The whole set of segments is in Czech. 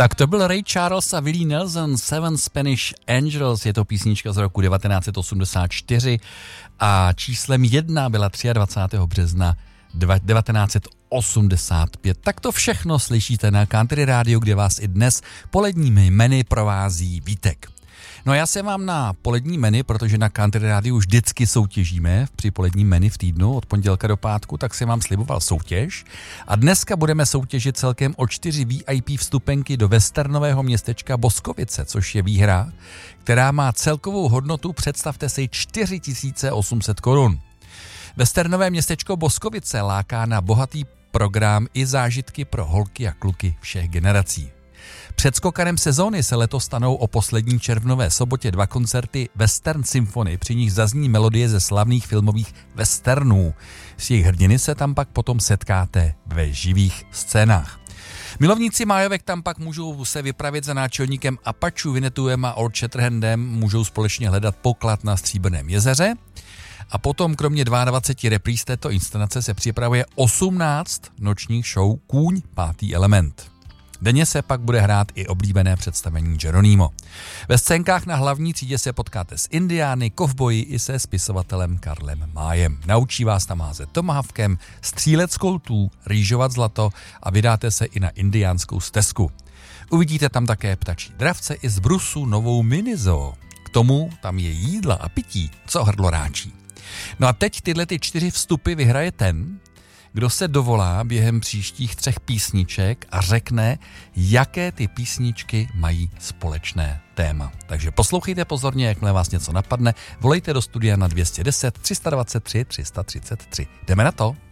Tak to byl Ray Charles a Willie Nelson, Seven Spanish Angels, je to písnička z roku 1984 a číslem 1 byla 23. března 1985. Tak to všechno slyšíte na Country Radio, kde vás i dnes poledními jmény provází Vítek. No já jsem vám na polední menu, protože na Country Radio už vždycky soutěžíme při poledním menu v týdnu od pondělka do pátku, tak jsem vám sliboval soutěž. A dneska budeme soutěžit celkem o 4 VIP vstupenky do westernového městečka Boskovice, což je výhra, která má celkovou hodnotu, představte si, 4800 korun. Westernové městečko Boskovice láká na bohatý program i zážitky pro holky a kluky všech generací. Před skokanem sezóny se letos stanou o poslední červnové sobotě 2 koncerty Western Symphony, při nich zazní melodie ze slavných filmových westernů. S jejich hrdiny se tam pak potom setkáte ve živých scénách. Milovníci májovek tam pak můžou se vypravit za náčelníkem Apačů Vinetuem a Old Shatterhandem, můžou společně hledat poklad na Stříbrném jezeře. A potom kromě 22 repríz této inscenace se připravuje 18 nočních show Kůň, 5. element. Denně se pak bude hrát i oblíbené představení Geronimo. Ve scénkách na hlavní třídě se potkáte s indiány, kovboji i se spisovatelem Karlem Májem. Naučí vás tam házet tomahawkem, střílet z koltů, rýžovat zlato a vydáte se i na indiánskou stezku. Uvidíte tam také ptačí dravce i z brusu novou minizoo. K tomu tam je jídla a pití, co hrdlo ráčí. No a teď tyhle 4 vstupy vyhraje ten, kdo se dovolá během příštích 3 písniček a řekne, jaké ty písničky mají společné téma. Takže poslouchejte pozorně, jakmile vás něco napadne, volejte do studia na 210 323 333. Jdeme na to.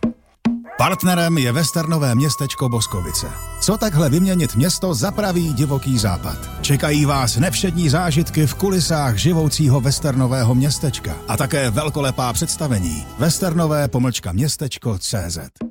Partnerem je westernové městečko Boskovice. Co takhle vyměnit město za pravý divoký západ? Čekají vás nevšední zážitky v kulisách živoucího westernového městečka a také velkolepá představení westernové-městečko.cz.